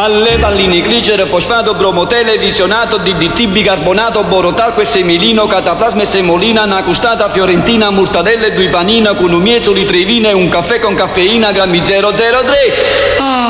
alle palline, glicere, fosfato, bromo, televisionato, DDT, bicarbonato, borotalco, semelino, cataplasma, semolina, una custata fiorentina, mortadelle, due panina, con un miezzo di trevina e un caffè con caffeina, grammi 003.